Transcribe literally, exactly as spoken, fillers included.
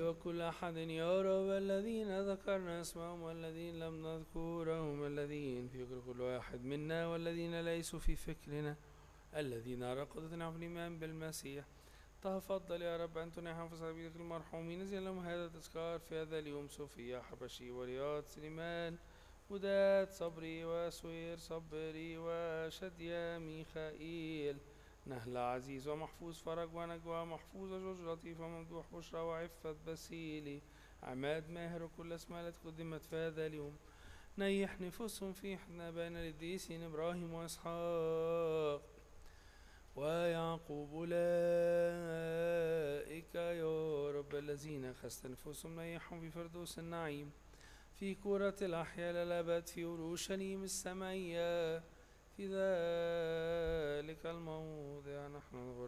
وكل أحد يا رب، الذين ذكرنا اسمهم والذين لم نذكرهم، الذين في فكر كل واحد منا والذين ليسوا في فكرنا، الذين على قدرتنا في الإيمان بالمسيح. تفضل يا رب أن تنحهم في سبيلك المرحومين، زي لهم هذا التذكار في هذا اليوم: صوفيا حبشي ورياض سليمان وداد صبري وسوير صبري وشديا ميخائيل نهلة عزيز ومحفوظ فرج ونجوى محفوظ جورج لطيف وممدوح بشرى وعفة بسيلي عماد ماهر وكل اسماء التي قدمت في هذا اليوم. نيح نفوسهم في حنا بين القديسين إبراهيم وإسحاق ويعقوب، أولئك يا رب الذين خست نفوسهم نيحهم في فردوس النعيم في كرة الأحياء للأبد في أورشليم السمائية. في ذلك الموضع نحن